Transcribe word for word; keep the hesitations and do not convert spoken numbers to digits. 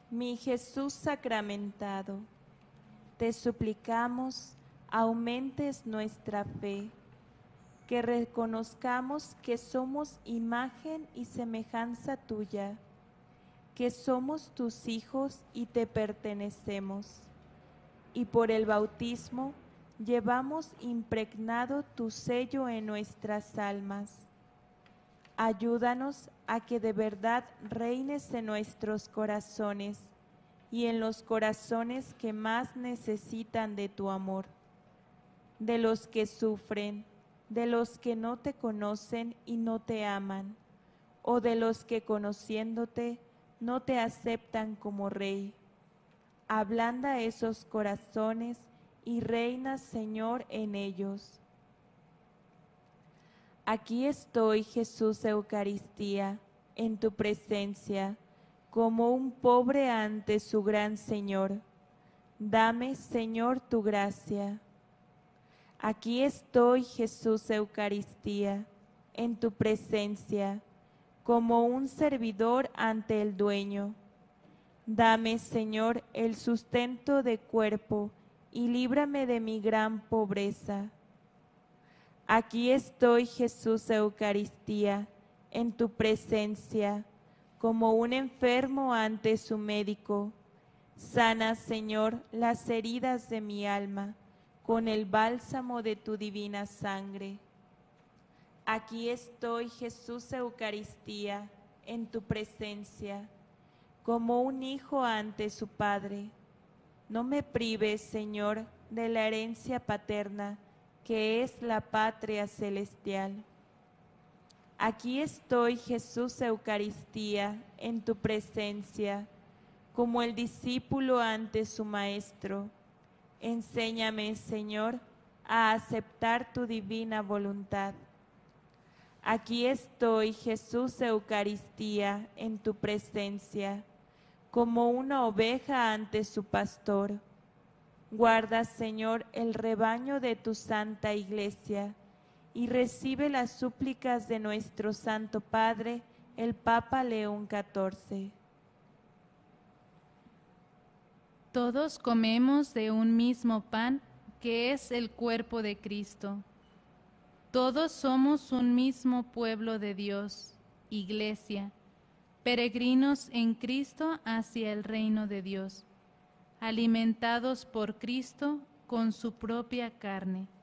Mi Jesús sacramentado, te suplicamos, aumentes nuestra fe, que reconozcamos que somos imagen y semejanza tuya, que somos tus hijos y te pertenecemos, y por el bautismo llevamos impregnado tu sello en nuestras almas. Ayúdanos a que de verdad reines en nuestros corazones y en los corazones que más necesitan de tu amor, de los que sufren, de los que no te conocen y no te aman, o de los que conociéndote no te aceptan como Rey. Ablanda esos corazones y reina, Señor, en ellos. Aquí estoy, Jesús Eucaristía, en tu presencia, como un pobre ante su gran Señor. Dame, Señor, tu gracia. Aquí estoy, Jesús Eucaristía, en tu presencia, como un servidor ante el dueño. Dame, Señor, el sustento de cuerpo y líbrame de mi gran pobreza. Aquí estoy, Jesús Eucaristía, en tu presencia, como un enfermo ante su médico. Sana, Señor, las heridas de mi alma, con el bálsamo de tu divina sangre. Aquí estoy, Jesús Eucaristía, en tu presencia, como un hijo ante su padre. No me prives, Señor, de la herencia paterna, que es la patria celestial. Aquí estoy, Jesús Eucaristía, en tu presencia, como el discípulo ante su maestro. Enséñame, Señor, a aceptar tu divina voluntad. Aquí estoy, Jesús Eucaristía, en tu presencia, como una oveja ante su pastor. Guarda, Señor, el rebaño de tu santa Iglesia y recibe las súplicas de nuestro Santo Padre, el Papa León catorce. Todos comemos de un mismo pan, que es el cuerpo de Cristo. Todos somos un mismo pueblo de Dios, Iglesia, peregrinos en Cristo hacia el reino de Dios, alimentados por Cristo con su propia carne.